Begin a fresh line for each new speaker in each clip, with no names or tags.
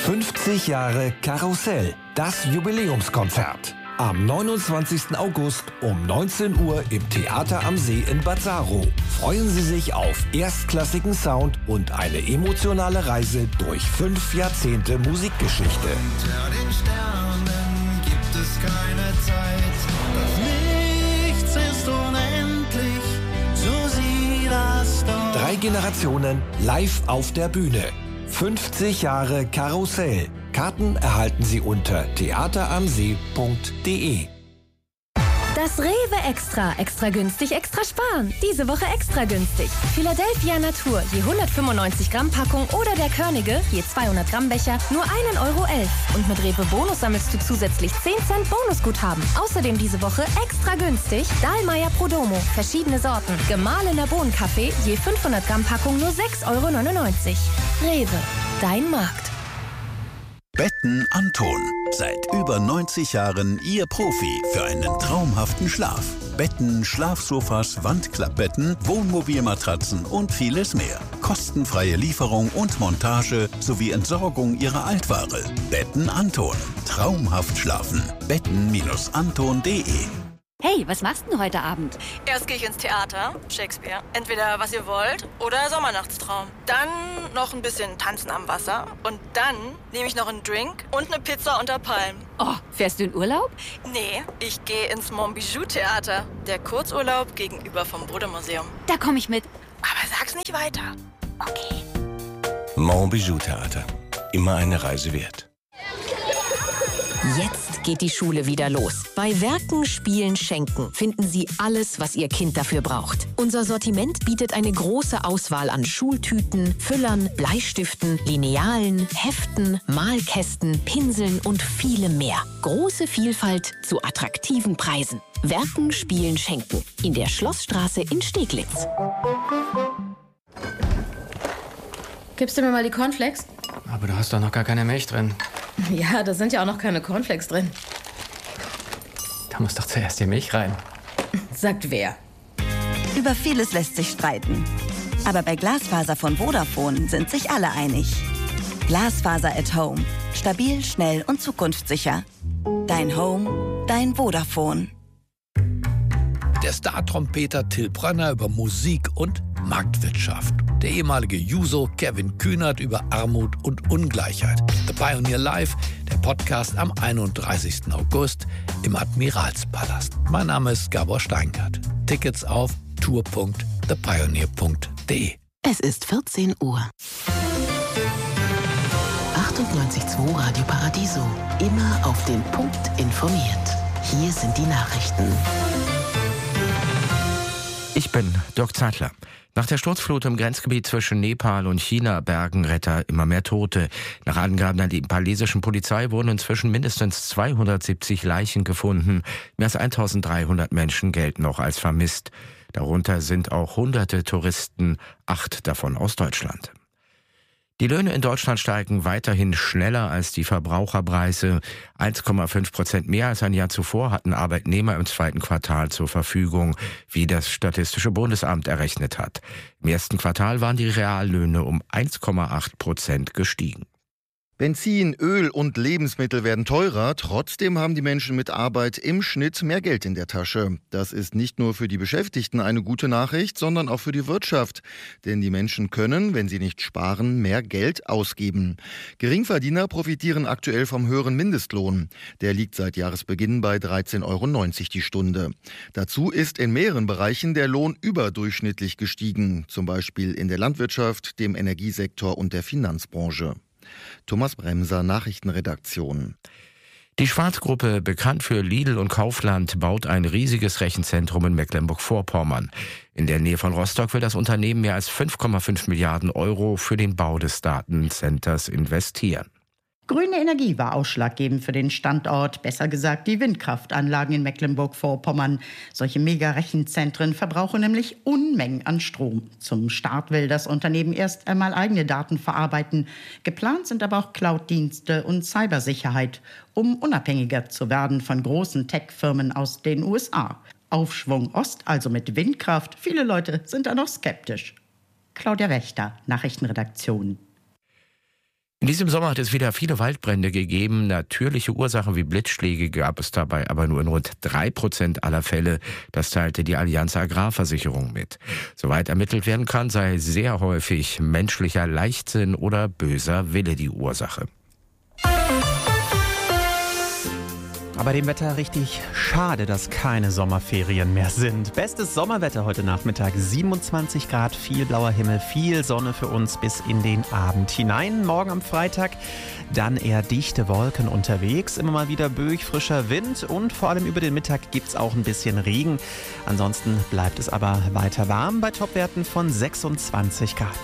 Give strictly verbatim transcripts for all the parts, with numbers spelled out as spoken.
fünfzig Jahre Karussell, das Jubiläumskonzert. Am neunundzwanzigsten August um neunzehn Uhr im Theater am See in Bad Saro. Freuen Sie sich auf erstklassigen Sound und eine emotionale Reise durch fünf Jahrzehnte Musikgeschichte.
Unter den Sternen gibt es keine Zeit. Nichts ist unendlich, so sieh das doch.
Drei Generationen live auf der Bühne. fünfzig Jahre Karussell. Karten erhalten Sie unter theateramsee punkt de.
Das Rewe Extra. Extra günstig, extra sparen. Diese Woche extra günstig. Philadelphia Natur, je hundertfünfundneunzig Gramm Packung oder der Körnige, je zweihundert Gramm Becher, nur ein Euro elf. Und mit Rewe Bonus sammelst du zusätzlich zehn Cent Bonusguthaben. Außerdem diese Woche extra günstig Dahlmeier Prodomo, verschiedene Sorten. Gemahlener Bohnenkaffee, je fünfhundert Gramm Packung nur sechs Euro neunundneunzig. Rewe, dein Markt.
Betten Anton. Seit über neunzig Jahren Ihr Profi für einen traumhaften Schlaf. Betten, Schlafsofas, Wandklappbetten, Wohnmobilmatratzen und vieles mehr. Kostenfreie Lieferung und Montage sowie Entsorgung Ihrer Altware. Betten Anton. Traumhaft schlafen. betten Anton punkt de.
Hey, was machst du heute Abend?
Erst gehe ich ins Theater, Shakespeare. Entweder Was ihr wollt oder Sommernachtstraum. Dann noch ein bisschen Tanzen am Wasser. Und dann nehme ich noch einen Drink und eine Pizza unter Palmen.
Oh, fährst du in Urlaub?
Nee, ich gehe ins Montbijou-Theater. Der Kurzurlaub gegenüber vom Bode-Museum.
Da komme ich mit.
Aber sag's nicht weiter.
Okay.
Montbijou-Theater. Immer eine Reise wert.
Jetzt geht die Schule wieder los. Bei Werken, Spielen, Schenken finden Sie alles, was Ihr Kind dafür braucht. Unser Sortiment bietet eine große Auswahl an Schultüten, Füllern, Bleistiften, Linealen, Heften, Malkästen, Pinseln und vielem mehr. Große Vielfalt zu attraktiven Preisen. Werken, Spielen, Schenken. In der Schlossstraße in Steglitz.
Gibst du mir mal die Cornflakes?
Aber du hast doch noch gar keine Milch drin.
Ja, da sind ja auch noch keine Cornflakes drin.
Da muss doch zuerst die Milch rein.
Sagt wer?
Über vieles lässt sich streiten. Aber bei Glasfaser von Vodafone sind sich alle einig. Glasfaser at Home. Stabil, schnell und zukunftssicher. Dein Home, dein Vodafone.
Der Star-Trompeter Till Brönner über Musik und Marktwirtschaft. Der ehemalige Juso Kevin Kühnert über Armut und Ungleichheit. The Pioneer Live, der Podcast am einunddreißigsten August im Admiralspalast. Mein Name ist Gabor Steinkart. Tickets auf tour punkt the pioneer punkt de.
Es ist vierzehn Uhr. achtundneunzig Komma zwei Radio Paradiso. Immer auf den Punkt informiert. Hier sind die Nachrichten.
Ich bin Dirk Zeitler. Nach der Sturzflut im Grenzgebiet zwischen Nepal und China bergen Retter immer mehr Tote. Nach Angaben der nepalesischen Polizei wurden inzwischen mindestens zweihundertsiebzig Leichen gefunden. Mehr als eintausenddreihundert Menschen gelten noch als vermisst. Darunter sind auch hunderte Touristen, acht davon aus Deutschland. Die Löhne in Deutschland steigen weiterhin schneller als die Verbraucherpreise. eins Komma fünf Prozent mehr als ein Jahr zuvor hatten Arbeitnehmer im zweiten Quartal zur Verfügung, wie das Statistische Bundesamt errechnet hat. Im ersten Quartal waren die Reallöhne um eins Komma acht Prozent gestiegen.
Benzin, Öl und Lebensmittel werden teurer. Trotzdem haben die Menschen mit Arbeit im Schnitt mehr Geld in der Tasche. Das ist nicht nur für die Beschäftigten eine gute Nachricht, sondern auch für die Wirtschaft. Denn die Menschen können, wenn sie nicht sparen, mehr Geld ausgeben. Geringverdiener profitieren aktuell vom höheren Mindestlohn. Der liegt seit Jahresbeginn bei dreizehn Euro neunzig die Stunde. Dazu ist in mehreren Bereichen der Lohn überdurchschnittlich gestiegen. Zum Beispiel in der Landwirtschaft, dem Energiesektor und der Finanzbranche. Thomas Bremser, Nachrichtenredaktion.
Die Schwarz-Gruppe, bekannt für Lidl und Kaufland, baut ein riesiges Rechenzentrum in Mecklenburg-Vorpommern. In der Nähe von Rostock will das Unternehmen mehr als fünf Komma fünf Milliarden Euro für den Bau des Datencenters investieren.
Grüne Energie war ausschlaggebend für den Standort, besser gesagt die Windkraftanlagen in Mecklenburg-Vorpommern. Solche Mega-Rechenzentren verbrauchen nämlich Unmengen an Strom. Zum Start will das Unternehmen erst einmal eigene Daten verarbeiten. Geplant sind aber auch Cloud-Dienste und Cybersicherheit, um unabhängiger zu werden von großen Tech-Firmen aus den U S A. Aufschwung Ost, also mit Windkraft. Viele Leute sind da noch skeptisch. Claudia Wächter, Nachrichtenredaktion.
In diesem Sommer hat es wieder viele Waldbrände gegeben. Natürliche Ursachen wie Blitzschläge gab es dabei aber nur in rund drei Prozent aller Fälle. Das teilte die Allianz Agrarversicherung mit. Soweit ermittelt werden kann, sei sehr häufig menschlicher Leichtsinn oder böser Wille die Ursache.
Aber dem Wetter richtig schade, dass keine Sommerferien mehr sind. Bestes Sommerwetter heute Nachmittag, siebenundzwanzig Grad, viel blauer Himmel, viel Sonne für uns bis in den Abend hinein. Morgen am Freitag dann eher dichte Wolken unterwegs, immer mal wieder böig frischer Wind und vor allem über den Mittag gibt es auch ein bisschen Regen. Ansonsten bleibt es aber weiter warm bei Topwerten von sechsundzwanzig Grad.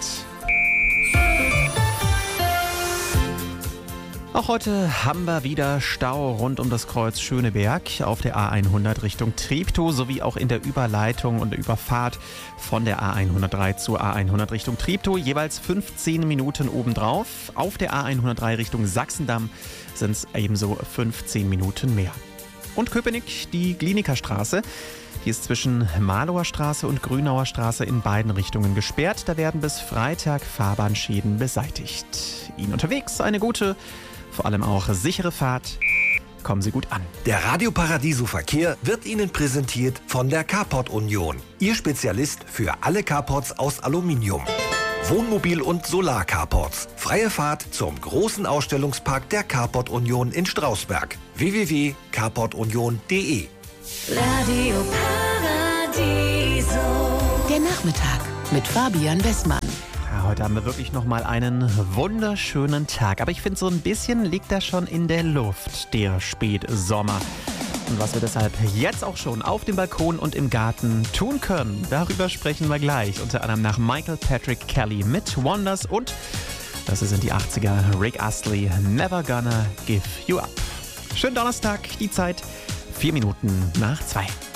Auch heute haben wir wieder Stau rund um das Kreuz Schöneberg auf der A hundert Richtung Treptow sowie auch in der Überleitung und der Überfahrt von der A hundertdrei zur A hundert Richtung Treptow. Jeweils fünfzehn Minuten obendrauf. Auf der A hundertdrei Richtung Sachsendamm sind es ebenso fünfzehn Minuten mehr. Und Köpenick, die Glinikerstraße. Die ist zwischen Malower Straße und Grünauer Straße in beiden Richtungen gesperrt. Da werden bis Freitag Fahrbahnschäden beseitigt. Ihnen unterwegs eine gute, vor allem auch sichere Fahrt. Kommen Sie gut an.
Der Radio Paradiso Verkehr wird Ihnen präsentiert von der Carport Union. Ihr Spezialist für alle Carports aus Aluminium. Wohnmobil- und Solar-Carports. Freie Fahrt zum großen Ausstellungspark der Carport Union in Strausberg. w w w punkt carport union punkt d e
Radio Paradiso. Der Nachmittag mit Fabian Westmann.
Ja, heute haben wir wirklich noch mal einen wunderschönen Tag. Aber ich finde, so ein bisschen liegt da schon in der Luft, der Spätsommer. Und was wir deshalb jetzt auch schon auf dem Balkon und im Garten tun können, darüber sprechen wir gleich. Unter anderem nach Michael Patrick Kelly mit Wonders und, das sind die achtziger, Rick Astley, Never Gonna Give You Up. Schönen Donnerstag, die Zeit vier Minuten nach zwei.